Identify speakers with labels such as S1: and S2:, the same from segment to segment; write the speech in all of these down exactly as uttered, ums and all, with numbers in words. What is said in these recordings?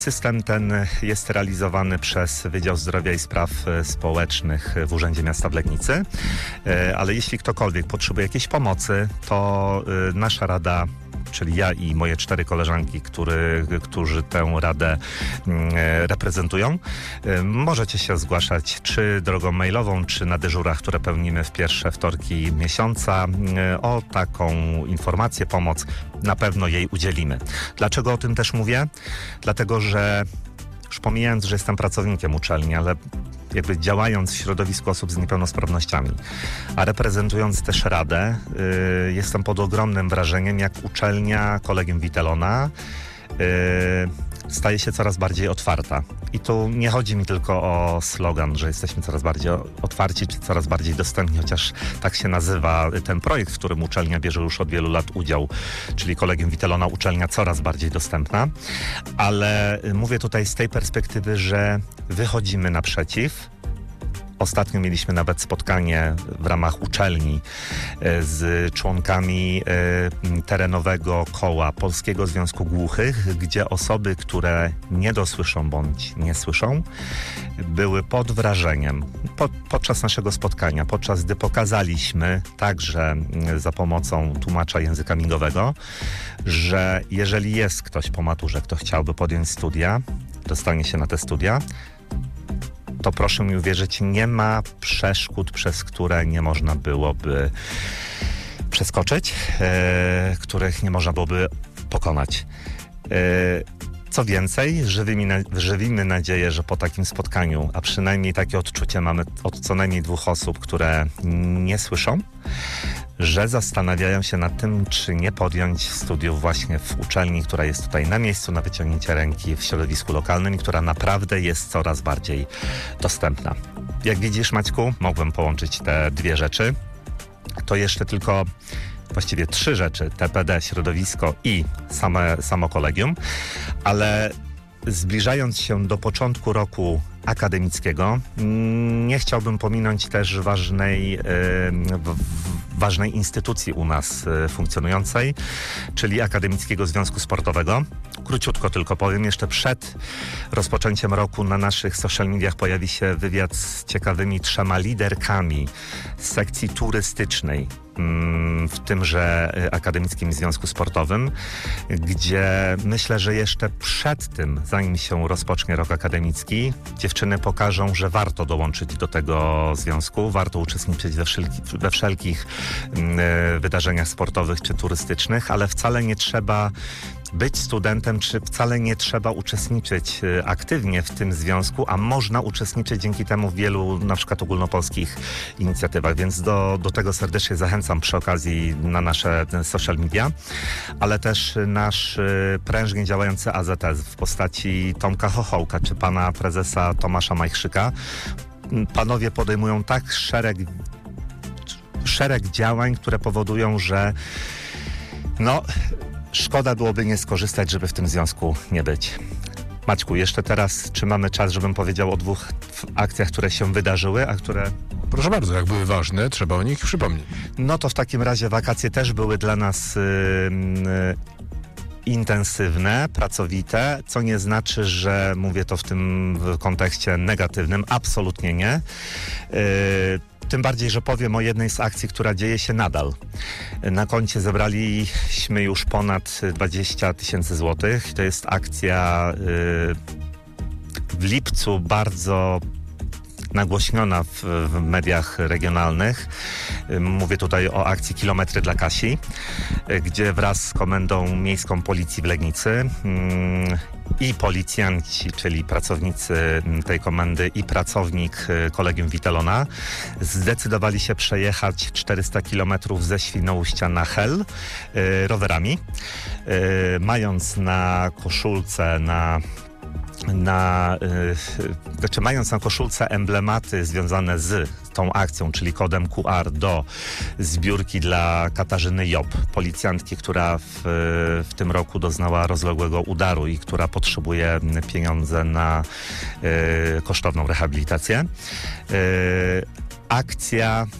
S1: System ten jest realizowany przez Wydział Zdrowia i Spraw Społecznych w Urzędzie Miasta w Legnicy, ale jeśli ktokolwiek potrzebuje jakiejś pomocy, to nasza rada, czyli ja i moje cztery koleżanki, który, którzy tę radę reprezentują, możecie się zgłaszać czy drogą mailową, czy na dyżurach, które pełnimy w pierwsze wtorki miesiąca. O taką informację, pomoc na pewno jej udzielimy. Dlaczego o tym też mówię? Dlatego, że już pomijając, że jestem pracownikiem uczelni, ale jakby działając w środowisku osób z niepełnosprawnościami, a reprezentując też Radę, yy, jestem pod ogromnym wrażeniem, jak uczelnia Kolegium Witellona yy, staje się coraz bardziej otwarta. I tu nie chodzi mi tylko o slogan, że jesteśmy coraz bardziej otwarci, czy coraz bardziej dostępni, chociaż tak się nazywa ten projekt, w którym uczelnia bierze już od wielu lat udział, czyli Kolegium Witellona, uczelnia coraz bardziej dostępna. Ale mówię tutaj z tej perspektywy, że wychodzimy naprzeciw. Ostatnio mieliśmy nawet spotkanie w ramach uczelni z członkami terenowego koła Polskiego Związku Głuchych, gdzie osoby, które nie dosłyszą bądź nie słyszą, były pod wrażeniem pod, podczas naszego spotkania, podczas gdy pokazaliśmy także za pomocą tłumacza języka migowego, że jeżeli jest ktoś po maturze, kto chciałby podjąć studia, dostanie się na te studia, to proszę mi uwierzyć, nie ma przeszkód, przez które nie można byłoby przeskoczyć, e, których nie można byłoby pokonać. E, co więcej, żywimy, żywimy nadzieję, że po takim spotkaniu, a przynajmniej takie odczucie mamy od co najmniej dwóch osób, które nie słyszą, że zastanawiają się nad tym, czy nie podjąć studiów właśnie w uczelni, która jest tutaj na miejscu, na wyciągnięcie ręki w środowisku lokalnym i która naprawdę jest coraz bardziej dostępna. Jak widzisz, Maćku, mogłem połączyć te dwie rzeczy. To jeszcze tylko właściwie trzy rzeczy, T P D, środowisko i same, samo kolegium, ale zbliżając się do początku roku akademickiego, nie chciałbym pominąć też ważnej, yy, ważnej instytucji u nas yy, funkcjonującej, czyli Akademickiego Związku Sportowego. Króciutko tylko powiem, jeszcze przed rozpoczęciem roku na naszych social mediach pojawi się wywiad z ciekawymi trzema liderkami z sekcji turystycznej w tymże Akademickim Związku Sportowym, gdzie myślę, że jeszcze przed tym, zanim się rozpocznie rok akademicki, dziewczyny pokażą, że warto dołączyć do tego związku, warto uczestniczyć we, wszelki, we wszelkich wydarzeniach sportowych czy turystycznych, ale wcale nie trzeba być studentem, czy wcale nie trzeba uczestniczyć aktywnie w tym związku, a można uczestniczyć dzięki temu w wielu na przykład ogólnopolskich inicjatywach, więc do, do tego serdecznie zachęcam przy okazji na nasze social media, ale też nasz prężnie działający A Z S w postaci Tomka Chochołka, czy pana prezesa Tomasza Majchrzyka. Panowie podejmują tak szereg, szereg działań, które powodują, że no szkoda byłoby nie skorzystać, żeby w tym związku nie być. Maćku, jeszcze teraz, czy mamy czas, żebym powiedział o dwóch akcjach, które się wydarzyły, a które...
S2: Proszę bardzo, jak były ważne, trzeba o nich przypomnieć.
S1: No to w takim razie wakacje też były dla nas yy, yy, intensywne, pracowite, co nie znaczy, że mówię to w tym kontekście negatywnym. Absolutnie nie. Yy, Tym bardziej, że powiem o jednej z akcji, która dzieje się nadal. Na koncie zebraliśmy już ponad dwadzieścia tysięcy złotych. To jest akcja yy, w lipcu bardzo nagłośniona w, w mediach regionalnych. Mówię tutaj o akcji Kilometry dla Kasi, gdzie wraz z Komendą Miejską Policji w Legnicy yy, i policjanci, czyli pracownicy tej komendy i pracownik Kolegium Witellona zdecydowali się przejechać czterysta kilometrów ze Świnoujścia na Hel y, rowerami, y, mając na koszulce, na na, yy, znaczy mając na koszulce emblematy związane z tą akcją, czyli kodem Q R do zbiórki dla Katarzyny Job, policjantki, która w, w tym roku doznała rozległego udaru i która potrzebuje pieniądze na yy, kosztowną rehabilitację. Yy, akcja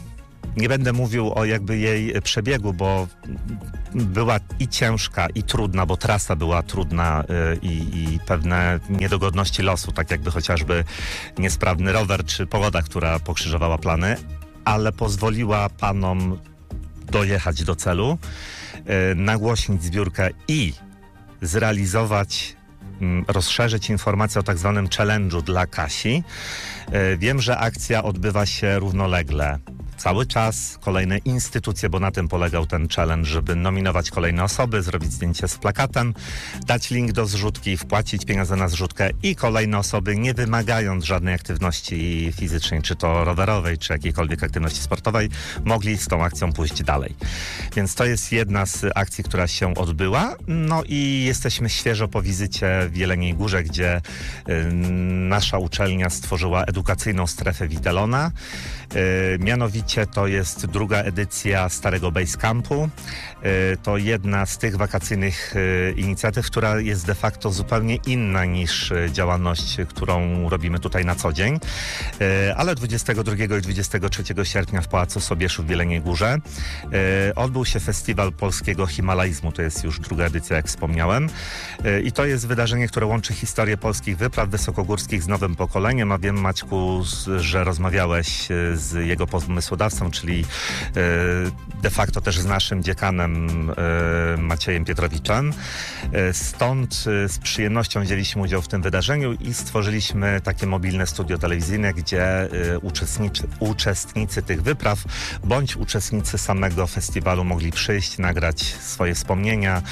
S1: Nie będę mówił o jakby jej przebiegu, bo była i ciężka, i trudna, bo trasa była trudna y, i pewne niedogodności losu, tak jakby chociażby niesprawny rower czy pogoda, która pokrzyżowała plany, ale pozwoliła panom dojechać do celu, y, nagłośnić zbiórkę i zrealizować, y, rozszerzyć informację o tak zwanym challenge'u dla Kasi. Y, wiem, że akcja odbywa się równolegle. Cały czas kolejne instytucje, bo na tym polegał ten challenge, żeby nominować kolejne osoby, zrobić zdjęcie z plakatem, dać link do zrzutki, wpłacić pieniądze na zrzutkę i kolejne osoby, nie wymagając żadnej aktywności fizycznej, czy to rowerowej, czy jakiejkolwiek aktywności sportowej, mogli z tą akcją pójść dalej. Więc to jest jedna z akcji, która się odbyła. No i jesteśmy świeżo po wizycie w Jeleniej Górze, gdzie y, nasza uczelnia stworzyła edukacyjną strefę Widelona. Y, mianowicie to jest druga edycja Starego Basecampu. To jedna z tych wakacyjnych inicjatyw, która jest de facto zupełnie inna niż działalność, którą robimy tutaj na co dzień. Ale dwudziestego drugiego i dwudziestego trzeciego sierpnia w Pałacu Sobieszu w Jeleniej Górze odbył się Festiwal Polskiego Himalaizmu. To jest już druga edycja, jak wspomniałem. I to jest wydarzenie, które łączy historię polskich wypraw wysokogórskich z nowym pokoleniem. A wiem, Maćku, że rozmawiałeś z jego pomysłodawcą, czyli de facto też z naszym dziekanem Maciejem Pietrowiczem. Stąd z przyjemnością wzięliśmy udział w tym wydarzeniu i stworzyliśmy takie mobilne studio telewizyjne, gdzie uczestnicy, uczestnicy tych wypraw bądź uczestnicy samego festiwalu mogli przyjść, nagrać swoje wspomnienia,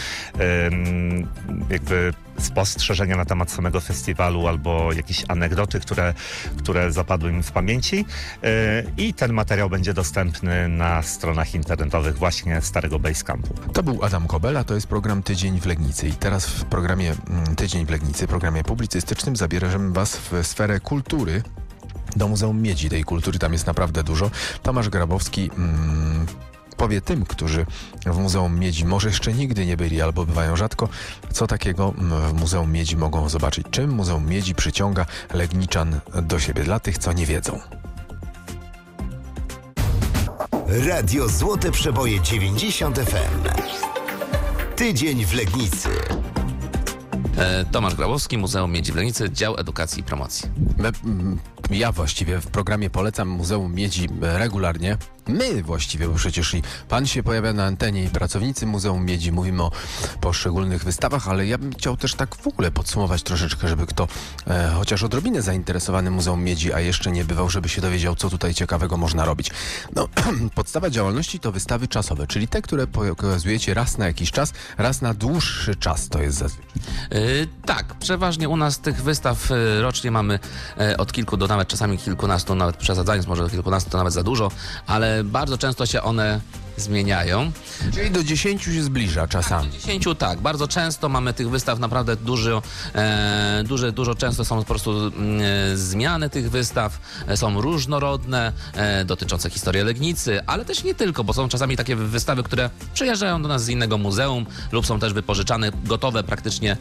S1: jakby spostrzeżenia na temat samego festiwalu albo jakieś anegdoty, które, które zapadły mi w pamięci. I ten materiał będzie dostępny na stronach internetowych właśnie Starego Basecampu.
S2: To był Adam Kobela, to jest program Tydzień w Legnicy. I teraz w programie Tydzień w Legnicy, programie publicystycznym, zabierzemy Was w sferę kultury. Do Muzeum Miedzi. Tej kultury tam jest naprawdę dużo. Tomasz Grabowski mm, powie tym, którzy w Muzeum Miedzi może jeszcze nigdy nie byli albo bywają rzadko, co takiego w Muzeum Miedzi mogą zobaczyć. Czym Muzeum Miedzi przyciąga Legniczan do siebie, dla tych, co nie wiedzą.
S3: Radio Złote Przeboje dziewięćdziesiąt F M. Tydzień w Legnicy.
S4: Tomasz Grabowski, Muzeum Miedzi w Legnicy, Dział Edukacji i Promocji.
S2: Ja właściwie w programie polecam Muzeum Miedzi regularnie. My właściwie, bo przecież i pan się pojawia na antenie i pracownicy Muzeum Miedzi, mówimy o poszczególnych wystawach, ale ja bym chciał też tak w ogóle podsumować troszeczkę, żeby kto e, chociaż odrobinę zainteresowany Muzeum Miedzi, a jeszcze nie bywał, żeby się dowiedział, co tutaj ciekawego można robić. No, podstawa działalności to wystawy czasowe, czyli te, które pokazujecie raz na jakiś czas, raz na dłuższy czas to jest zazwyczaj.
S4: Yy, tak, przeważnie u nas tych wystaw y, rocznie mamy y, od kilku do nawet czasami kilkunastu, nawet przesadzając może do kilkunastu to nawet za dużo, ale bardzo często się one zmieniają.
S2: Czyli do dziesięciu się zbliża czasami.
S4: Tak, do dziesięciu tak. Bardzo często mamy tych wystaw naprawdę dużo, e, duże, dużo często są po prostu e, zmiany tych wystaw, e, są różnorodne, e, dotyczące historii Legnicy, ale też nie tylko, bo są czasami takie wystawy, które przyjeżdżają do nas z innego muzeum lub są też wypożyczane gotowe praktycznie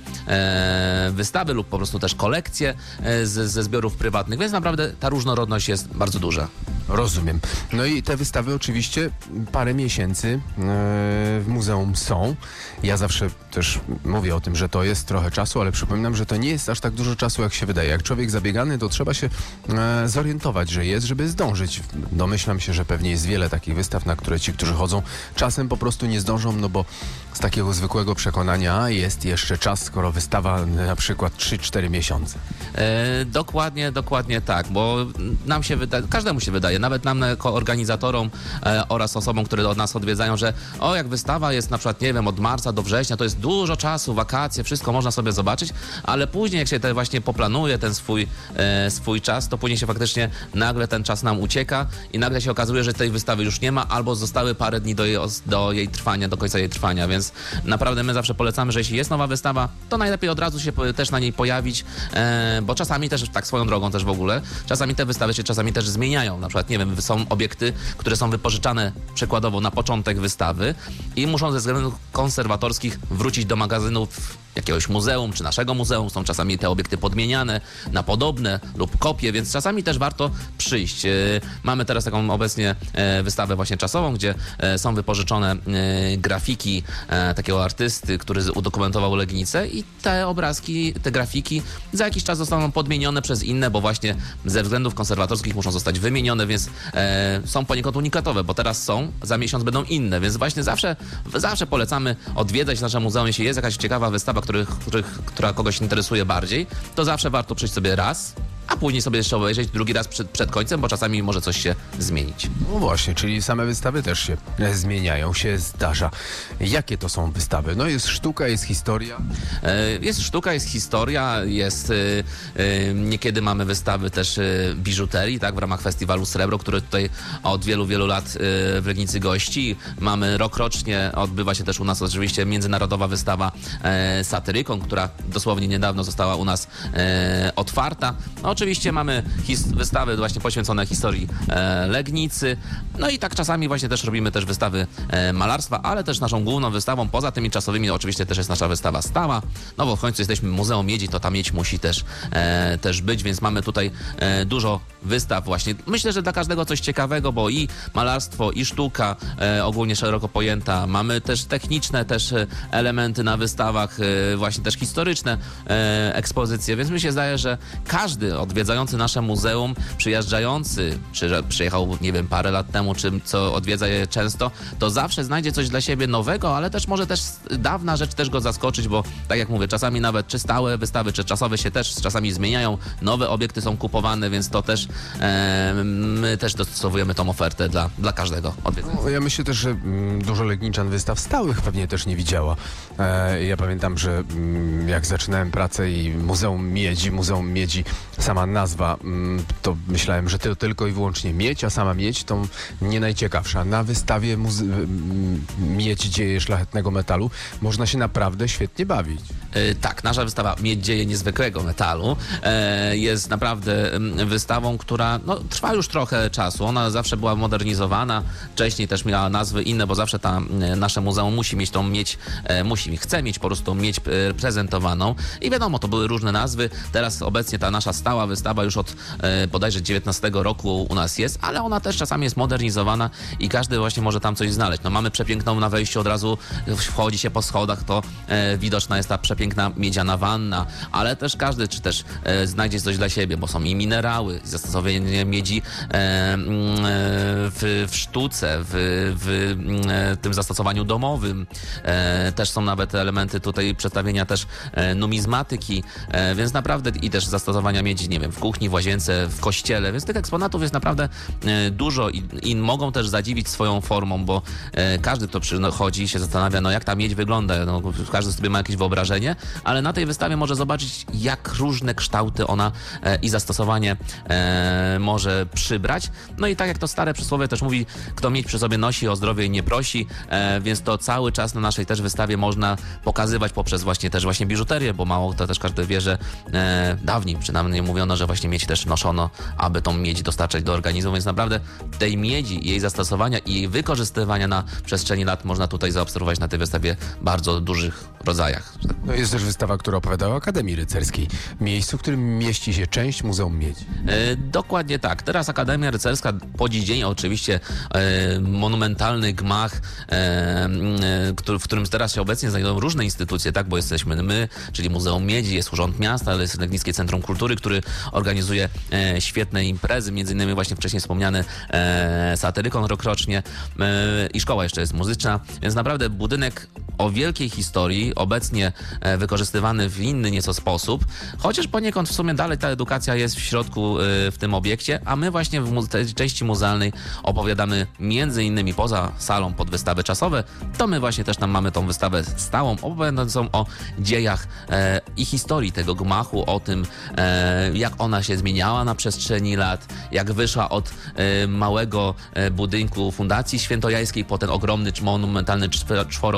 S4: e, wystawy lub po prostu też kolekcje e, z, ze zbiorów prywatnych, więc naprawdę ta różnorodność jest bardzo duża.
S2: Rozumiem. No i te wystawy oczywiście parę miesięcy w muzeum są. Ja zawsze też mówię o tym, że to jest trochę czasu, ale przypominam, że to nie jest aż tak dużo czasu, jak się wydaje. Jak człowiek zabiegany, to trzeba się zorientować, że jest, żeby zdążyć. Domyślam się, że pewnie jest wiele takich wystaw, na które ci, którzy chodzą, czasem po prostu nie zdążą, no bo z takiego zwykłego przekonania jest jeszcze czas, skoro wystawa na przykład trzy cztery miesiące.
S4: E, dokładnie, dokładnie tak, bo nam się wydaje, każdemu się wydaje, nawet nam jako organizatorom e, oraz osobom, które od nas odwiedzają, że o, jak wystawa jest na przykład, nie wiem, od marca do września, to jest dużo czasu, wakacje, wszystko można sobie zobaczyć, ale później jak się te właśnie poplanuje ten swój, e, swój czas, to później się faktycznie nagle ten czas nam ucieka i nagle się okazuje, że tej wystawy już nie ma, albo zostały parę dni do jej, do jej trwania, do końca jej trwania, więc naprawdę my zawsze polecamy, że jeśli jest nowa wystawa, to najlepiej od razu się też na niej pojawić, e, bo czasami też, tak swoją drogą też w ogóle, czasami te wystawy się czasami też zmieniają, na przykład, nie wiem, są obiekty, które są wypożyczane przykładowo na na początek wystawy i muszą ze względów konserwatorskich wrócić do magazynów jakiegoś muzeum, czy naszego muzeum. Są czasami te obiekty podmieniane na podobne lub kopie, więc czasami też warto przyjść. Mamy teraz taką obecnie wystawę właśnie czasową, gdzie są wypożyczone grafiki takiego artysty, który udokumentował Legnicę i te obrazki, te grafiki za jakiś czas zostaną podmienione przez inne, bo właśnie ze względów konserwatorskich muszą zostać wymienione, więc są poniekąd unikatowe, bo teraz są, za miesiąc będą inne, więc właśnie zawsze, zawsze polecamy odwiedzać nasze muzeum, jeśli jest jakaś ciekawa wystawa, Których, których, która kogoś interesuje bardziej, to zawsze warto przyjść sobie raz, a później sobie jeszcze obejrzeć drugi raz przed, przed końcem, bo czasami może coś się zmienić.
S2: No właśnie, czyli same wystawy też się zmieniają, się zdarza. Jakie to są wystawy? No jest sztuka, jest historia.
S4: Jest sztuka, jest historia, jest niekiedy mamy wystawy też biżuterii, tak, w ramach festiwalu Srebro, który tutaj od wielu, wielu lat w Legnicy gości. Mamy rokrocznie, odbywa się też u nas oczywiście międzynarodowa wystawa Satyrykon, która dosłownie niedawno została u nas otwarta. No, oczywiście mamy his- wystawy właśnie poświęcone historii e, Legnicy. No i tak czasami właśnie też robimy też wystawy e, malarstwa, ale też naszą główną wystawą, poza tymi czasowymi, oczywiście też jest nasza wystawa stała. No bo w końcu jesteśmy Muzeum Miedzi, to ta miedź musi też, e, też być, więc mamy tutaj e, dużo wystaw właśnie. Myślę, że dla każdego coś ciekawego, bo i malarstwo, i sztuka e, ogólnie szeroko pojęta. Mamy też techniczne też elementy na wystawach, e, właśnie też historyczne e, ekspozycje, więc mi się zdaje, że każdy odwiedzający nasze muzeum, przyjeżdżający, czy że przyjechał, nie wiem, parę lat temu, czy co odwiedza je często, to zawsze znajdzie coś dla siebie nowego, ale też może też dawna rzecz też go zaskoczyć, bo tak jak mówię, czasami nawet czy stałe wystawy, czy czasowe się też czasami zmieniają, nowe obiekty są kupowane, więc to też e, my też dostosowujemy tą ofertę dla, dla każdego odwiedzającego.
S2: No, ja myślę też, że mm, dużo Legniczan wystaw stałych pewnie też nie widziała. E, ja pamiętam, że mm, jak zaczynałem pracę i Muzeum Miedzi, Muzeum Miedzi, sama nazwa, to myślałem, że to tylko i wyłącznie miedź, a sama miedź to nie najciekawsza. Na wystawie muze- Miedź dzieje szlachetnego metalu można się naprawdę świetnie bawić.
S4: Yy, tak, nasza wystawa Miedź dzieje niezwykłego metalu yy, jest naprawdę yy, wystawą, która no, trwa już trochę czasu. Ona zawsze była modernizowana, wcześniej też miała nazwy inne, bo zawsze ta, yy, nasze muzeum musi mieć tą miedź, yy, musi, chce mieć po prostu miedź yy, prezentowaną i wiadomo, to były różne nazwy. Teraz obecnie ta nasza stała wystawa już od e, bodajże dziewiętnastego roku u nas jest, ale ona też czasami jest modernizowana i każdy właśnie może tam coś znaleźć. No mamy przepiękną na wejściu, od razu wchodzi się po schodach, to e, widoczna jest ta przepiękna miedziana wanna, ale też każdy czy też e, znajdzie coś dla siebie, bo są i minerały, zastosowanie miedzi e, w, w sztuce, w, w e, tym zastosowaniu domowym. E, też są nawet elementy tutaj przedstawienia też e, numizmatyki, e, więc naprawdę i też zastosowania miedzi, nie wiem, w kuchni, w łazience, w kościele, więc tych eksponatów jest naprawdę e, dużo i, i mogą też zadziwić swoją formą, bo e, każdy, kto przychodzi, się zastanawia, no jak ta miedź wygląda, no, każdy sobie ma jakieś wyobrażenie, ale na tej wystawie może zobaczyć, jak różne kształty ona e, i zastosowanie e, może przybrać. No i tak jak to stare przysłowie też mówi, kto miedź przy sobie nosi, o zdrowie nie prosi, e, więc to cały czas na naszej też wystawie można pokazywać poprzez właśnie też właśnie biżuterię, bo mało to też każdy wie, że e, dawniej przynajmniej mówiono, że właśnie miedź też noszono, aby tą miedź dostarczać do organizmu, więc naprawdę tej miedzi, jej zastosowania i jej wykorzystywania na przestrzeni lat można tutaj zaobserwować na tej wystawie bardzo dużych rodzajach.
S2: No jest też wystawa, która opowiada o Akademii Rycerskiej, miejscu, w którym mieści się część Muzeum Miedzi.
S4: E, dokładnie tak. Teraz Akademia Rycerska po dziś dzień oczywiście e, monumentalny gmach, e, e, który, w którym teraz się obecnie znajdują różne instytucje, tak, bo jesteśmy my, czyli Muzeum Miedzi, jest Urząd Miasta, ale jest Legnickie Centrum Kultury, który organizuje e, świetne imprezy, między innymi właśnie wcześniej wspomniany e, Satyrykon rokrocznie e, i szkoła jeszcze jest muzyczna, więc naprawdę budynek o wielkiej historii, obecnie e, wykorzystywany w inny nieco sposób, chociaż poniekąd w sumie dalej ta edukacja jest w środku e, w tym obiekcie, a my właśnie w mu- tej części muzealnej opowiadamy między innymi poza salą pod wystawy czasowe, to my właśnie też tam mamy tą wystawę stałą, opowiadającą o dziejach e, i historii tego gmachu, o tym e, jak ona się zmieniała na przestrzeni lat, jak wyszła od e, małego e, budynku Fundacji Świętojańskiej po ten ogromny, monumentalny, czworoboczny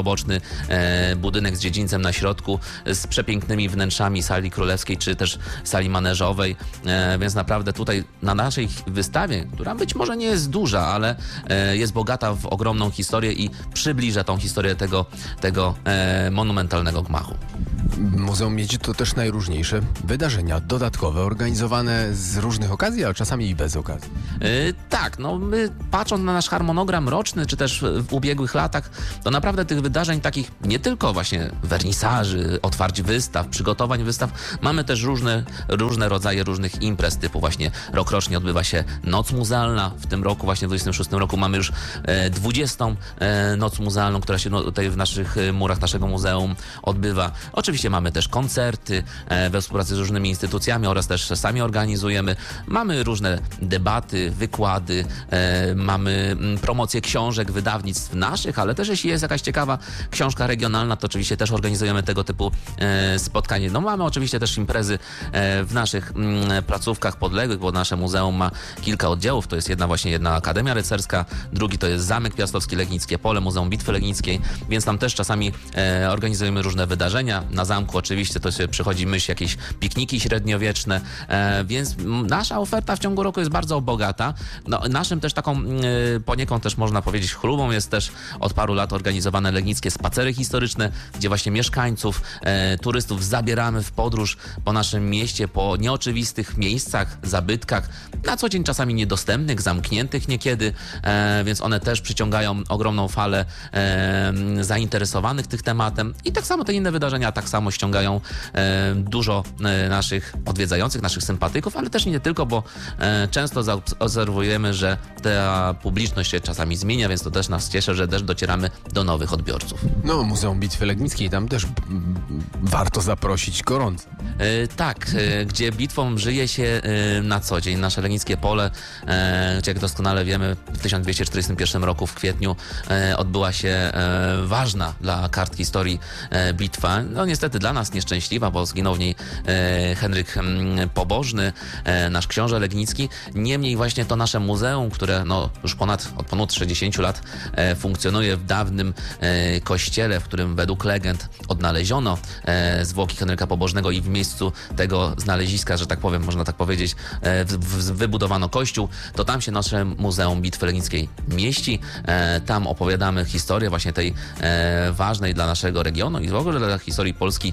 S4: e, budynek z dziedzińcem na środku, z przepięknymi wnętrzami sali królewskiej, czy też sali maneżowej, e, więc naprawdę tutaj na naszej wystawie, która być może nie jest duża, ale e, jest bogata w ogromną historię i przybliża tą historię tego, tego e, monumentalnego gmachu.
S2: Muzeum Miedzi to też najróżniejsze wydarzenia dodatkowe, organizowane z różnych okazji, ale czasami i bez okazji.
S4: Yy, tak, no my patrząc na nasz harmonogram roczny, czy też w ubiegłych latach, to naprawdę tych wydarzeń takich nie tylko właśnie wernisaży, otwarć wystaw, przygotowań wystaw, mamy też różne, różne rodzaje różnych imprez, typu właśnie rokrocznie odbywa się Noc Muzealna. W tym roku, właśnie w dwudziestym szóstym roku mamy już e, dwudziestą e, Noc Muzealną, która się no, tutaj w naszych murach naszego muzeum odbywa. Oczywiście mamy też koncerty e, we współpracy z różnymi instytucjami oraz też sami organizujemy. Mamy różne debaty, wykłady, e, mamy promocję książek, wydawnictw naszych, ale też jeśli jest jakaś ciekawa książka regionalna, to oczywiście też organizujemy tego typu e, spotkanie. No mamy oczywiście też imprezy e, w naszych m, placówkach podległych, bo nasze muzeum ma kilka oddziałów. To jest jedna właśnie jedna Akademia Rycerska, drugi to jest Zamek Piastowski, Legnickie Pole, Muzeum Bitwy Legnickiej, więc tam też czasami e, organizujemy różne wydarzenia. Na zamku oczywiście to się przychodzi myśl jakieś pikniki średniowieczne, e, więc nasza oferta w ciągu roku jest bardzo bogata. No, naszym też taką e, poniekąd też można powiedzieć chlubą jest też od paru lat organizowane legnickie spacery historyczne, gdzie właśnie mieszkańców, e, turystów zabieramy w podróż po naszym mieście, po nieoczywistych miejscach, zabytkach, na co dzień czasami niedostępnych, zamkniętych niekiedy, e, więc one też przyciągają ogromną falę e, zainteresowanych tych tematem i tak samo te inne wydarzenia tak samo ściągają e, dużo e, naszych odwiedzających, naszych sympatyków, ale też nie tylko, bo e, często zaobserwujemy, że ta publiczność się czasami zmienia, więc to też nas cieszy, że też docieramy do nowych odbiorców.
S2: No, Muzeum Bitwy Legnickiej, tam też mm, warto zaprosić gorąco.
S4: E, tak, e, gdzie bitwą żyje się e, na co dzień. Nasze Legnickie Pole, e, gdzie jak doskonale wiemy, w tysiąc dwieście czterdziestym pierwszym roku w kwietniu e, odbyła się e, ważna dla kart historii e, bitwa. No niestety dla nas nieszczęśliwa, bo zginął w niej e, Henryk m, Pobożny, e, nasz książę legnicki. Niemniej właśnie to nasze muzeum, które no, już ponad, od ponad sześćdziesięciu lat e, funkcjonuje w dawnym e, kościele, w którym według legend odnaleziono e, zwłoki Henryka Pobożnego i w miejscu tego znaleziska, że tak powiem, można tak powiedzieć, e, w, w, wybudowano kościół, to tam się nasze Muzeum Bitwy Legnickiej mieści. E, tam opowiadamy historię właśnie tej e, ważnej dla naszego regionu i w ogóle dla historii Polski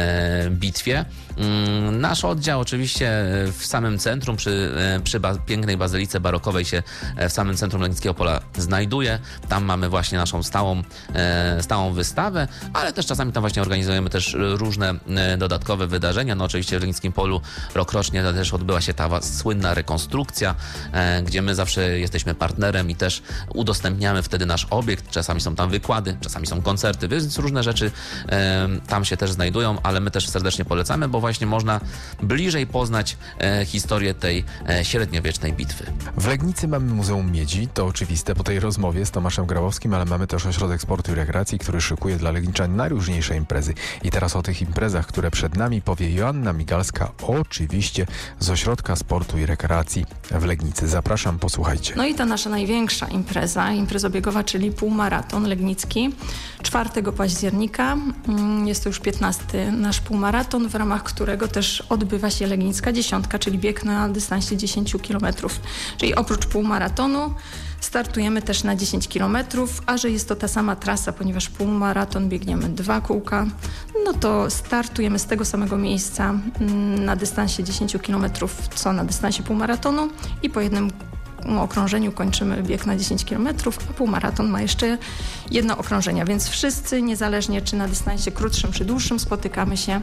S4: e, bitwie. Mm, nasz oddział oczywiście w samym centrum, przy, e, przy ba- pięknej bazylice barokowej się w samym centrum Legnickiego Pola znajduje. Tam mamy właśnie naszą stałą, e, stałą wystawę, ale też czasami tam właśnie organizujemy też różne e, dodatkowe wydarzenia. No oczywiście w Legnickim Polu rokrocznie też odbyła się ta słynna rekonstrukcja, e, gdzie my zawsze jesteśmy partnerem i też udostępniamy wtedy nasz obiekt. Czasami są tam wykłady, czasami są koncerty, więc różne rzeczy e, tam się też znajdują, ale my też serdecznie polecamy, bo właśnie można bliżej poznać e, historię tej e, średniowiecznej bitwy.
S2: W Legnicy mamy Muzeum Miedzi, to oczywiste po tej rozmowie z Tomaszem Grabowskim, ale mamy też Ośrodek Sportu i Rekreacji, który szykuje dla Legniczan najróżniejsze imprezy. I teraz o tych imprezach, które przed nami, powie Joanna Migalska, oczywiście z Ośrodka Sportu i Rekreacji w Legnicy. Zapraszam, posłuchajcie.
S5: No i ta nasza największa impreza, impreza biegowa, czyli półmaraton legnicki, czwartego października. Jest to już piętnasty nasz półmaraton, w ramach którego też odbywa się Legnicka Dziesiątka, czyli bieg na dystansie dziesięć kilometrów. Czyli oprócz półmaratonu startujemy też na dziesięć kilometrów, a że jest to ta sama trasa, ponieważ półmaraton biegniemy dwa kółka, no to startujemy z tego samego miejsca na dystansie dziesięć kilometrów, co na dystansie półmaratonu i po jednym okrążeniu kończymy bieg na dziesięć kilometrów, a półmaraton ma jeszcze jedno okrążenie, więc wszyscy, niezależnie czy na dystansie krótszym czy dłuższym, spotykamy się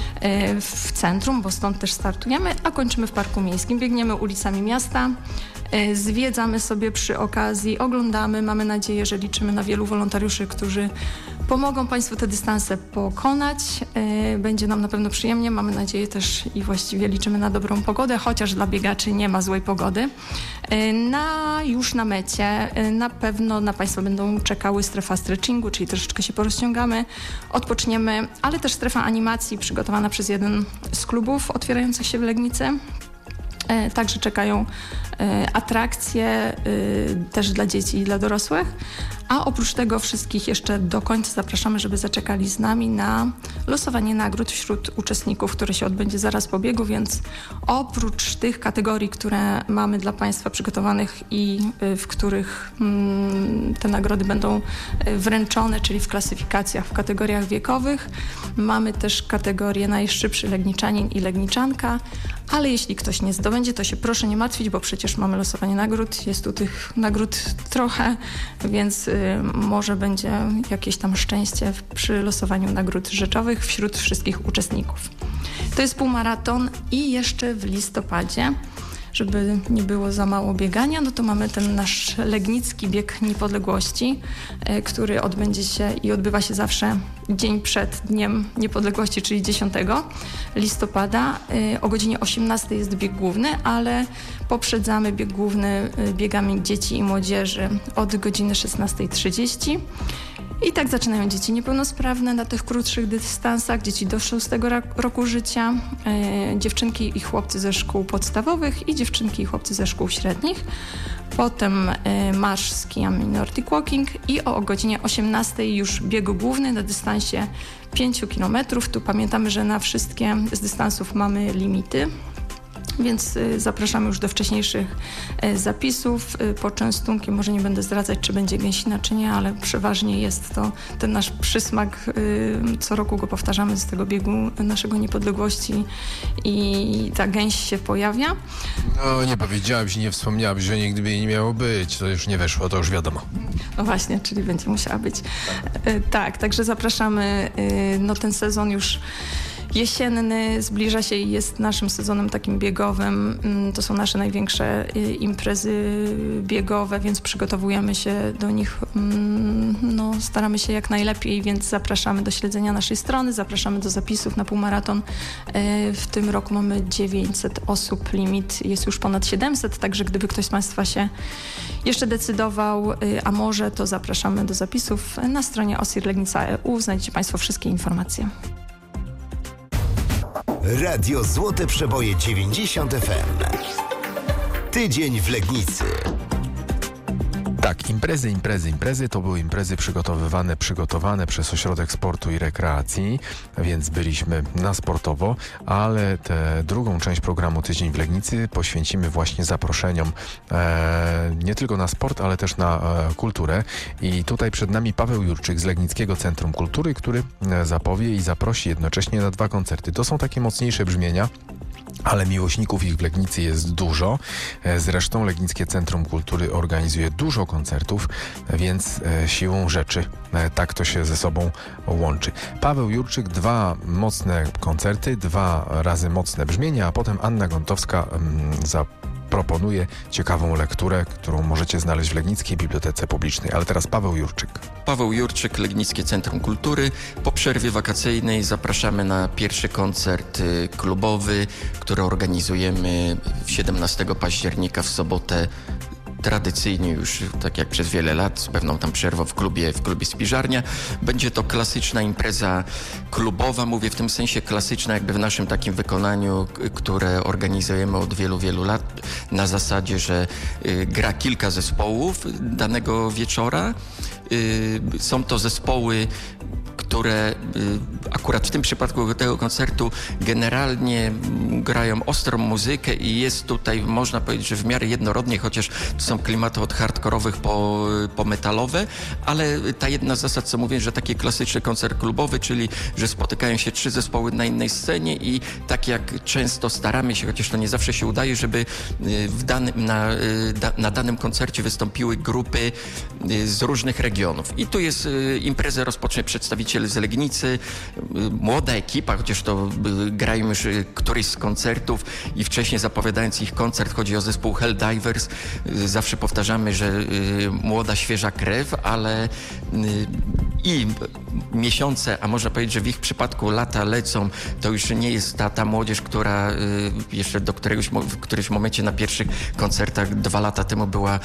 S5: w centrum, bo stąd też startujemy, a kończymy w Parku Miejskim. Biegniemy ulicami miasta, zwiedzamy sobie przy okazji, oglądamy, mamy nadzieję, że liczymy na wielu wolontariuszy, którzy pomogą Państwu te dystanse pokonać. Będzie nam na pewno przyjemnie, mamy nadzieję też i właściwie liczymy na dobrą pogodę, chociaż dla biegaczy nie ma złej pogody. Na, już na mecie na pewno na Państwa będą czekały strefa stretchingu, czyli troszeczkę się porozciągamy, odpoczniemy, ale też strefa animacji przygotowana przez jeden z klubów otwierających się w Legnicy. Także czekają atrakcje też dla dzieci i dla dorosłych, A oprócz tego wszystkich jeszcze do końca zapraszamy, żeby zaczekali z nami na losowanie nagród wśród uczestników, które się odbędzie zaraz po biegu, więc oprócz tych kategorii, które mamy dla Państwa przygotowanych i w których mm, te nagrody będą wręczone, czyli w klasyfikacjach, w kategoriach wiekowych, mamy też kategorię najszybszy Legniczanin i Legniczanka, ale jeśli ktoś nie zdobędzie, to się proszę nie martwić, bo przecież mamy losowanie nagród, jest tu tych nagród trochę, więc y, może będzie jakieś tam szczęście w, przy losowaniu nagród rzeczowych wśród wszystkich uczestników. To jest półmaraton i jeszcze w listopadzie, żeby nie było za mało biegania, no to mamy ten nasz Legnicki Bieg Niepodległości, y, który odbędzie się i odbywa się zawsze dzień przed Dniem Niepodległości, czyli dziesiątego listopada. Y, o godzinie osiemnastej jest bieg główny, ale poprzedzamy bieg główny y, biegami dzieci i młodzieży od godziny szesnastej trzydzieści. I tak zaczynają dzieci niepełnosprawne na tych krótszych dystansach, dzieci do szóstego roku życia, e, dziewczynki i chłopcy ze szkół podstawowych i dziewczynki i chłopcy ze szkół średnich. Potem e, marsz z kijami Nordic Walking i o, o godzinie osiemnastej już bieg główny na dystansie pięciu kilometrów. Tu pamiętamy, że na wszystkie z dystansów mamy limity. Więc y, zapraszamy już do wcześniejszych y, zapisów. Y, poczęstunki, może nie będę zdradzać, czy będzie gęsina, czy nie, ale przeważnie jest to ten nasz przysmak. Y, co roku go powtarzamy z tego biegu naszego niepodległości i ta gęś się pojawia.
S2: No nie powiedziałabyś, nie wspomniałabyś, że nigdy by jej nie miało być. To już nie weszło, to już wiadomo.
S5: No właśnie, czyli będzie musiała być. Y, tak, także zapraszamy. Y, no ten sezon już jesienny zbliża się i jest naszym sezonem takim biegowym. To są nasze największe imprezy biegowe, więc przygotowujemy się do nich, no, staramy się jak najlepiej, więc zapraszamy do śledzenia naszej strony, zapraszamy do zapisów na półmaraton. W tym roku mamy dziewięćset osób, limit jest już ponad siedemset, także gdyby ktoś z Państwa się jeszcze decydował, a może, to zapraszamy do zapisów na stronie osir legnica kropka e u. Znajdziecie Państwo wszystkie informacje.
S3: Radio Złote Przeboje dziewięćdziesiąt F M. Tydzień w Legnicy.
S2: Tak, imprezy, imprezy, imprezy to były imprezy przygotowywane, przygotowane przez Ośrodek Sportu i Rekreacji, więc byliśmy na sportowo, ale tę drugą część programu Tydzień w Legnicy poświęcimy właśnie zaproszeniom e, nie tylko na sport, ale też na e, kulturę. I tutaj przed nami Paweł Jurczyk z Legnickiego Centrum Kultury, który e, zapowie i zaprosi jednocześnie na dwa koncerty. To są takie mocniejsze brzmienia, ale miłośników ich w Legnicy jest dużo. Zresztą Legnickie Centrum Kultury organizuje dużo koncertów, więc siłą rzeczy tak to się ze sobą łączy. Paweł Jurczyk, dwa mocne koncerty, dwa razy mocne brzmienia, a potem Anna Gontowska mm, za proponuje ciekawą lekturę, którą możecie znaleźć w Legnickiej Bibliotece Publicznej. Ale teraz Paweł Jurczyk.
S6: Paweł Jurczyk, Legnickie Centrum Kultury. Po przerwie wakacyjnej zapraszamy na pierwszy koncert klubowy, który organizujemy siedemnastego października w sobotę. Tradycyjnie już, tak jak przez wiele lat, z pewną tam przerwą w klubie, w klubie Spiżarnia. Będzie to klasyczna impreza klubowa, mówię w tym sensie klasyczna jakby w naszym takim wykonaniu, które organizujemy od wielu, wielu lat na zasadzie, że y, gra kilka zespołów danego wieczora. Y, są to zespoły, które y, akurat w tym przypadku tego koncertu generalnie grają ostrą muzykę i jest tutaj, można powiedzieć, że w miarę jednorodnie, chociaż to są klimaty od hardkorowych po, po metalowe, ale ta jedna z zasad, co mówię, że taki klasyczny koncert klubowy, czyli że spotykają się trzy zespoły na innej scenie i tak jak często staramy się, chociaż to nie zawsze się udaje, żeby w danym, na, na danym koncercie wystąpiły grupy z różnych regionów. I tu jest imprezę rozpocznie przedstawiciel z Legnicy, młoda ekipa, chociaż to grają już któryś z koncertów i wcześniej zapowiadając ich koncert, chodzi o zespół Helldivers. Zawsze powtarzamy, że młoda, świeża krew, ale i miesiące, a można powiedzieć, że w ich przypadku lata lecą, to już nie jest ta, ta młodzież, która jeszcze do któregoś, w którymś momencie na pierwszych koncertach dwa lata temu była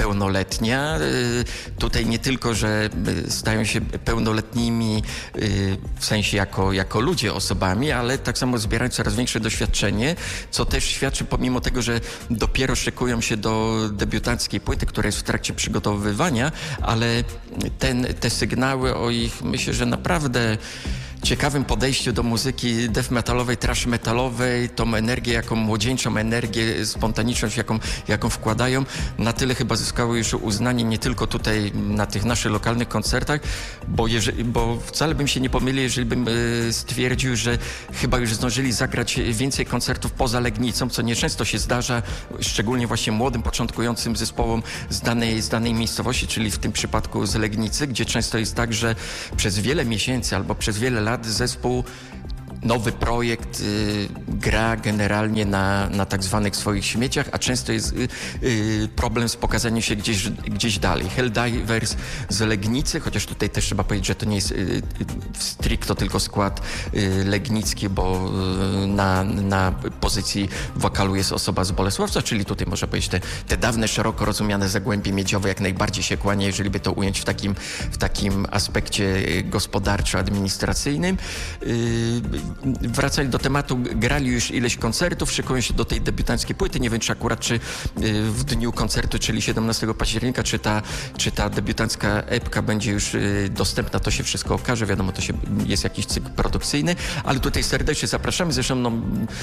S6: niepełnoletnia. Tutaj nie tylko, że stają się pełnoletnimi w sensie jako, jako ludzie, osobami, ale tak samo zbierają coraz większe doświadczenie, co też świadczy pomimo tego, że dopiero szykują się do debiutanckiej płyty, która jest w trakcie przygotowywania, ale ten, te sygnały o ich, myślę, że naprawdę ciekawym podejściu do muzyki death metalowej, thrash metalowej, tą energię, jaką młodzieńczą energię, spontaniczność, jaką, jaką wkładają, na tyle chyba zyskały już uznanie nie tylko tutaj na tych naszych lokalnych koncertach, bo, jeżeli, bo wcale bym się nie pomylił, jeżeli bym y, stwierdził, że chyba już zdążyli zagrać więcej koncertów poza Legnicą, co nieczęsto się zdarza, szczególnie właśnie młodym, początkującym zespołom z danej, z danej miejscowości, czyli w tym przypadku z Legnicy, gdzie często jest tak, że przez wiele miesięcy albo przez wiele lat zespół, nowy projekt y, gra generalnie na, na tak zwanych swoich śmieciach, a często jest y, y, problem z pokazaniem się gdzieś, gdzieś dalej. Helldivers z Legnicy, chociaż tutaj też trzeba powiedzieć, że to nie jest y, y, stricto tylko skład y, legnicki, bo y, na, na pozycji wokalu jest osoba z Bolesławca, czyli tutaj można powiedzieć te, te dawne, szeroko rozumiane Zagłębie Miedziowe jak najbardziej się kłania, jeżeli by to ująć w takim, w takim aspekcie gospodarczo-administracyjnym. Y, Wracali do tematu, grali już ileś koncertów, szykują się do tej debiutanckiej płyty. Nie wiem, czy akurat czy w dniu koncertu, czyli siedemnastego października, czy ta, czy ta debiutancka epka będzie już dostępna, to się wszystko okaże. Wiadomo, to się, jest jakiś cykl produkcyjny, ale tutaj serdecznie zapraszamy. Zresztą no,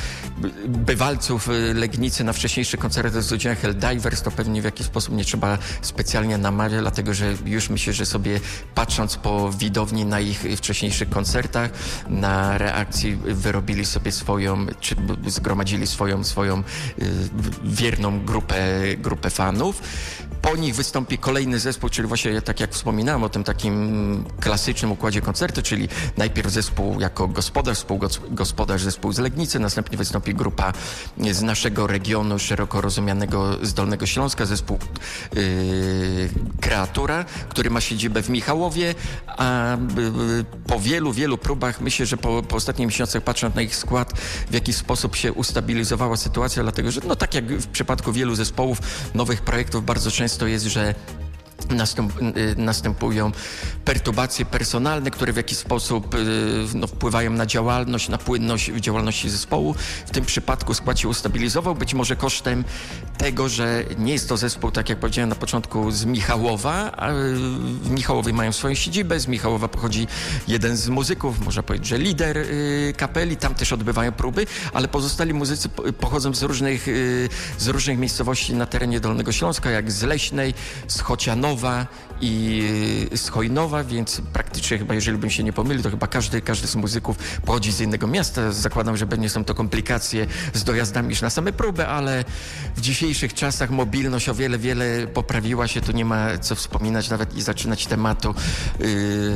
S6: bywalców Legnicy na wcześniejszy koncert z udziałem Helldivers to pewnie w jakiś sposób nie trzeba specjalnie namawiać, dlatego że już myślę, że sobie patrząc po widowni na ich wcześniejszych koncertach, na reakcji wyrobili sobie swoją, czy zgromadzili swoją, swoją y, wierną grupę, grupę fanów. Po nich wystąpi kolejny zespół, czyli właśnie tak jak wspominałem o tym takim klasycznym układzie koncertu, czyli najpierw zespół jako gospodarz, współgospodarz zespół z Legnicy, następnie wystąpi grupa z naszego regionu szeroko rozumianego z Dolnego Śląska, zespół yy, Kreatura, który ma siedzibę w Michałowie, a yy, po wielu, wielu próbach, myślę, że po, po ostatnich miesiącach, patrząc na ich skład, w jaki sposób się ustabilizowała sytuacja, dlatego że no tak jak w przypadku wielu zespołów, nowych projektów bardzo często to jest, że Następ, następują perturbacje personalne, które w jakiś sposób no, wpływają na działalność, na płynność w działalności zespołu. W tym przypadku skład się ustabilizował, być może kosztem tego, że nie jest to zespół, tak jak powiedziałem na początku, z Michałowa, a w Michałowie mają swoją siedzibę, z Michałowa pochodzi jeden z muzyków, można powiedzieć, że lider y, kapeli, tam też odbywają próby, ale pozostali muzycy pochodzą z różnych, y, z różnych miejscowości na terenie Dolnego Śląska, jak z Leśnej, z Chocianowa i z Chojnowa, więc praktycznie chyba, jeżeli bym się nie pomylił, to chyba każdy, każdy z muzyków pochodzi z innego miasta. Zakładam, że pewnie są to komplikacje z dojazdami już na same próby, ale w dzisiejszych czasach mobilność o wiele, wiele poprawiła się. Tu nie ma co wspominać nawet i zaczynać tematu yy,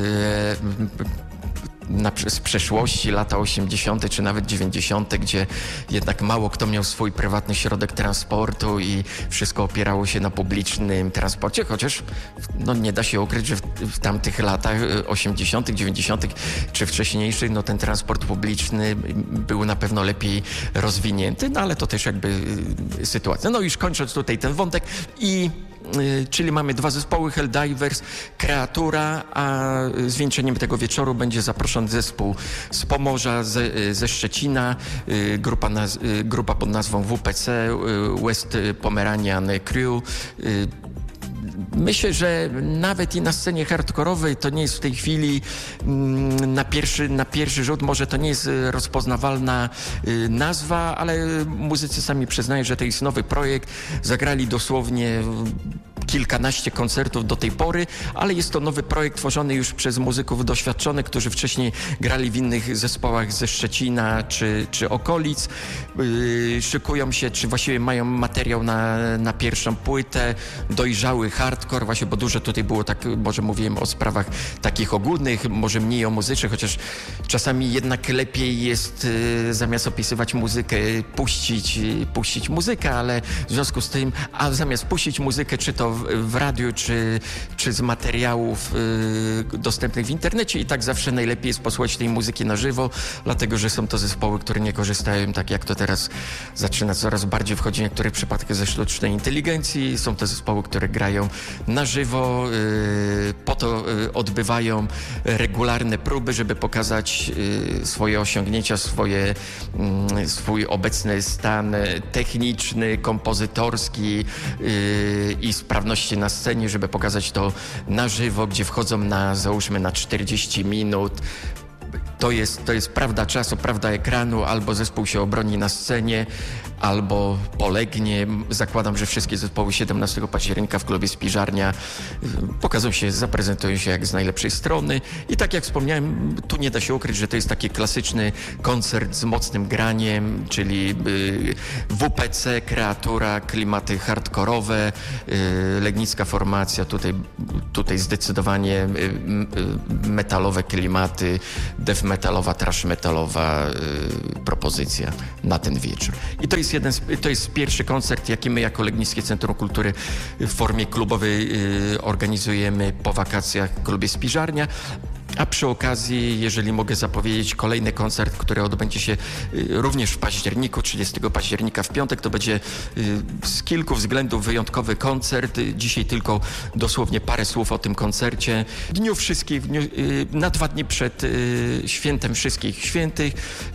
S6: Na, z przeszłości, lata osiemdziesiąte czy nawet dziewięćdziesiąte, gdzie jednak mało kto miał swój prywatny środek transportu i wszystko opierało się na publicznym transporcie, chociaż no, nie da się ukryć, że w, w tamtych latach osiemdziesiątych, dziewięćdziesiątych czy wcześniejszych, no ten transport publiczny był na pewno lepiej rozwinięty, no ale to też jakby y, sytuacja. No już kończąc tutaj ten wątek i czyli mamy dwa zespoły, Helldivers, Kreatura, a zwieńczeniem tego wieczoru będzie zaproszony zespół z Pomorza, ze, ze Szczecina, grupa, naz, grupa pod nazwą W P C, West Pomeranian Crew. Myślę, że nawet i na scenie hardkorowej to nie jest w tej chwili na pierwszy, na pierwszy rzut, może to nie jest rozpoznawalna nazwa, ale muzycy sami przyznają, że to jest nowy projekt. Zagrali dosłownie kilkanaście koncertów do tej pory, ale jest to nowy projekt tworzony już przez muzyków doświadczonych, którzy wcześniej grali w innych zespołach ze Szczecina czy, czy okolic. Yy, szykują się, czy właściwie mają materiał na, na pierwszą płytę, dojrzały hardcore, właśnie, bo dużo tutaj było tak, może mówiłem o sprawach takich ogólnych, może mniej o muzycznych, chociaż czasami jednak lepiej jest yy, zamiast opisywać muzykę, puścić, yy, puścić muzykę, ale w związku z tym, a zamiast puścić muzykę, czy to w radiu, czy, czy z materiałów y, dostępnych w internecie i tak zawsze najlepiej jest posłuchać tej muzyki na żywo, dlatego, że są to zespoły, które nie korzystają, tak jak to teraz zaczyna coraz bardziej wchodzić w niektórych przypadkach ze sztucznej inteligencji. Są to zespoły, które grają na żywo, y, pod po to odbywają regularne próby, żeby pokazać swoje osiągnięcia, swoje, swój obecny stan techniczny, kompozytorski i sprawności na scenie, żeby pokazać to na żywo, gdzie wchodzą na, załóżmy, na czterdzieści minut. To jest, to jest prawda czasu, prawda ekranu, albo zespół się obroni na scenie, albo polegnie. Zakładam, że wszystkie zespoły siedemnastego października w klubie Spiżarnia pokażą się, zaprezentują się jak z najlepszej strony. I tak jak wspomniałem, tu nie da się ukryć, że to jest taki klasyczny koncert z mocnym graniem, czyli W P C, kreatura, klimaty hardkorowe, legnicka formacja, tutaj, tutaj zdecydowanie metalowe klimaty, death metalowa, trash metalowa propozycja na ten wieczór. I to jest jeden, z, to jest pierwszy koncert, jaki my jako Legnickie Centrum Kultury w formie klubowej y, organizujemy po wakacjach w klubie Spiżarnia. A przy okazji, jeżeli mogę zapowiedzieć, kolejny koncert, który odbędzie się również w październiku, trzydziestego października w piątek, to będzie z kilku względów wyjątkowy koncert. Dzisiaj tylko dosłownie parę słów o tym koncercie. W Dniu Wszystkich, w dniu, na dwa dni przed Świętem Wszystkich Świętych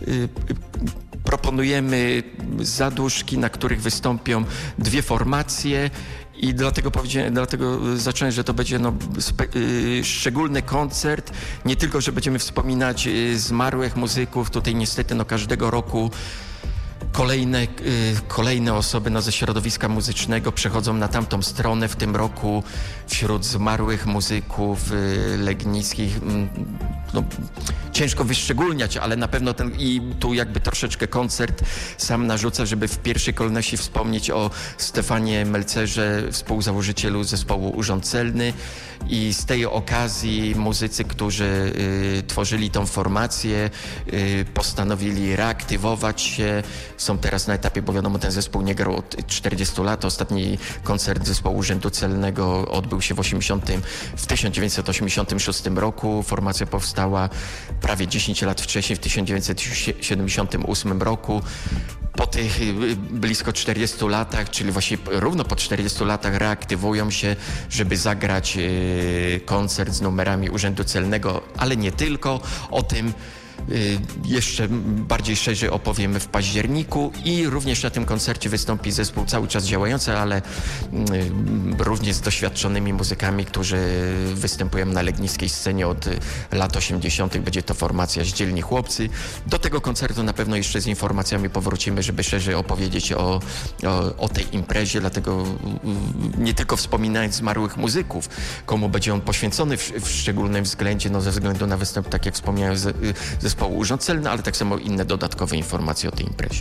S6: proponujemy zaduszki, na których wystąpią dwie formacje. I dlatego powiedziałem, dlatego zacząłem, że to będzie no, spe, y, szczególny koncert. Nie tylko, że będziemy wspominać y, zmarłych muzyków. Tutaj niestety no, każdego roku kolejne, y, kolejne osoby no, ze środowiska muzycznego przechodzą na tamtą stronę. W tym roku wśród zmarłych muzyków y, legnickich y, no, ciężko wyszczególniać, ale na pewno ten i tu jakby troszeczkę koncert sam narzuca, żeby w pierwszej kolejności wspomnieć o Stefanie Melcerze, współzałożycielu zespołu Urząd Celny, i z tej okazji muzycy, którzy y, tworzyli tą formację, y, postanowili reaktywować się. Są teraz na etapie, bo wiadomo, ten zespół nie grał od czterdziestu lat. Ostatni koncert zespołu Urzędu Celnego odbył się w, osiemdziesiątym, w tysiąc dziewięćset osiemdziesiątym szóstym roku. Formacja powstała prawie dziesięć lat wcześniej, w tysiąc dziewięćset siedemdziesiątym ósmym roku. Po tych blisko czterdziestu latach, czyli właśnie równo po czterdziestu latach, reaktywują się, żeby zagrać koncert z numerami Urzędu Celnego, ale nie tylko. O tym jeszcze bardziej szerzej opowiemy w październiku i również na tym koncercie wystąpi zespół cały czas działający, ale również z doświadczonymi muzykami, którzy występują na legnickiej scenie od lat osiemdziesiątych. Będzie to formacja Zdzielni Chłopcy. Do tego koncertu na pewno jeszcze z informacjami powrócimy, żeby szerzej opowiedzieć o, o, o tej imprezie, dlatego nie tylko wspominając zmarłych muzyków, komu będzie on poświęcony w, w szczególnym względzie, no ze względu na występ, tak jak wspomniałem, z, zespołu Urząd Celny, ale tak samo inne dodatkowe informacje o tej imprezie.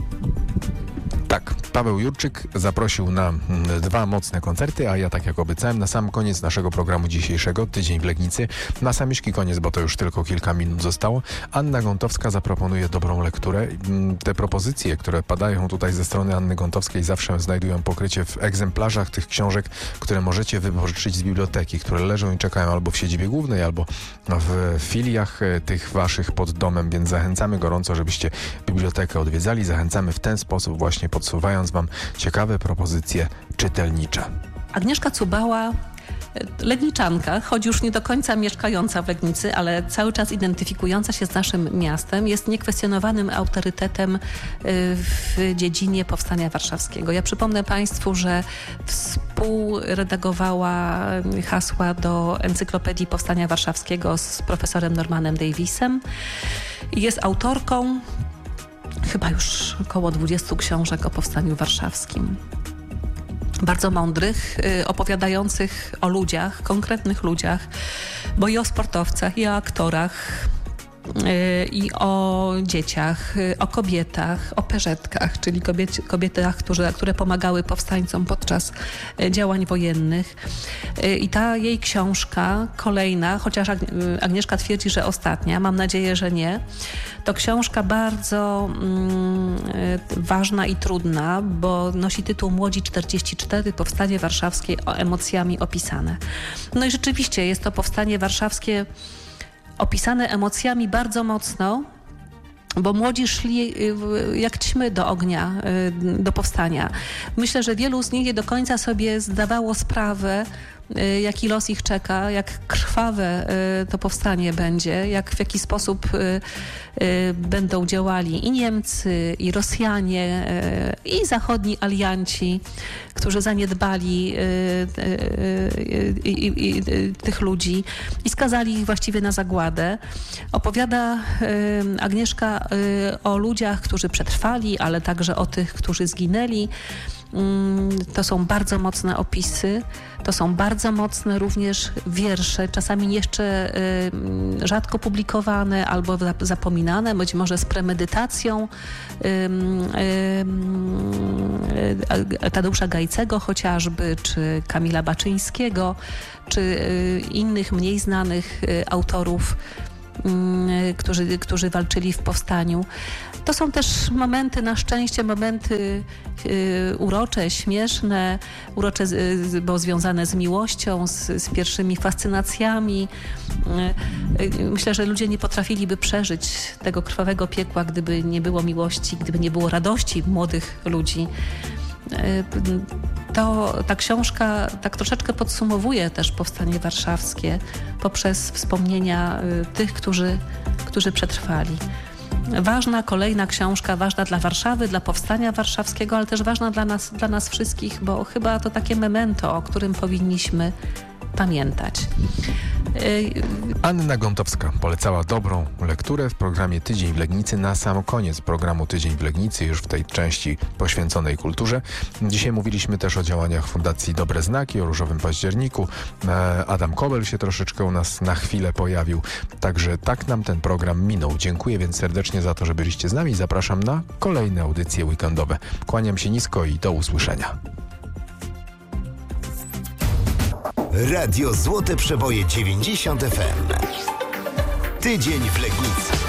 S2: Tak, Paweł Jurczyk zaprosił na dwa mocne koncerty, a ja, tak jak obiecałem, na sam koniec naszego programu dzisiejszego, Tydzień w Legnicy, na samiczki koniec, bo to już tylko kilka minut zostało, Anna Gątowska zaproponuje dobrą lekturę. Te propozycje, które padają tutaj ze strony Anny Gątowskiej, zawsze znajdują pokrycie w egzemplarzach tych książek, które możecie wypożyczyć z biblioteki, które leżą i czekają albo w siedzibie głównej, albo w filiach tych waszych pod domem, więc zachęcamy gorąco, żebyście bibliotekę odwiedzali. Zachęcamy w ten sposób właśnie, podsuwając wam ciekawe propozycje czytelnicze.
S7: Agnieszka Cubała, legniczanka, choć już nie do końca mieszkająca w Legnicy, ale cały czas identyfikująca się z naszym miastem, jest niekwestionowanym autorytetem w dziedzinie Powstania Warszawskiego. Ja przypomnę Państwu, że współredagowała hasła do Encyklopedii Powstania Warszawskiego z profesorem Normanem Davisem. Jest autorką chyba już około dwudziestu książek o Powstaniu Warszawskim. Bardzo mądrych, opowiadających o ludziach, konkretnych ludziach, bo i o sportowcach, i o aktorach, i o dzieciach, o kobietach, o perzetkach, czyli kobiet, kobietach, które, które pomagały powstańcom podczas działań wojennych. I ta jej książka, kolejna, chociaż Agnieszka twierdzi, że ostatnia, mam nadzieję, że nie, to książka bardzo mm, ważna i trudna, bo nosi tytuł Młodzi czterdzieści cztery, Powstanie Warszawskie o emocjami opisane. No i rzeczywiście jest to Powstanie Warszawskie opisane emocjami bardzo mocno, bo młodzi szli jak ćmy do ognia, do powstania. Myślę, że wielu z nich nie do końca sobie zdawało sprawę, y, jaki los ich czeka, jak krwawe y, to powstanie będzie, jak w jaki sposób y, y, będą działali i Niemcy, i Rosjanie, y, i zachodni alianci, którzy zaniedbali y, y, y, y, y, tych ludzi i skazali ich właściwie na zagładę. Opowiada y, Agnieszka y, o ludziach, którzy przetrwali, ale także o tych, którzy zginęli. To są bardzo mocne opisy, to są bardzo mocne również wiersze, czasami jeszcze y, rzadko publikowane albo zapominane, być może z premedytacją y, y, y, Tadeusza Gajcego chociażby, czy Kamila Baczyńskiego, czy y, innych mniej znanych y, autorów, y, którzy, którzy walczyli w powstaniu. To są też momenty, na szczęście, momenty y, urocze, śmieszne, urocze, z, bo związane z miłością, z, z pierwszymi fascynacjami. Y, y, myślę, że ludzie nie potrafiliby przeżyć tego krwawego piekła, gdyby nie było miłości, gdyby nie było radości młodych ludzi. To ta książka tak troszeczkę podsumowuje też powstanie warszawskie poprzez wspomnienia tych, którzy, którzy przetrwali. Ważna kolejna książka, ważna dla Warszawy, dla powstania warszawskiego, ale też ważna dla nas, dla nas wszystkich, bo chyba to takie memento, o którym powinniśmy pamiętać.
S2: Anna Gątowska polecała dobrą lekturę w programie Tydzień w Legnicy. Na sam koniec programu Tydzień w Legnicy, już w tej części poświęconej kulturze. Dzisiaj mówiliśmy też o działaniach Fundacji Dobre Znaki, o Różowym Październiku. Adam Kobel się troszeczkę u nas na chwilę pojawił. Także tak nam ten program minął. Dziękuję więc serdecznie za to, że byliście z nami. Zapraszam na kolejne audycje weekendowe. Kłaniam się nisko i do usłyszenia.
S3: Radio Złote Przeboje dziewięćdziesiąt F M. Tydzień w Legnicy.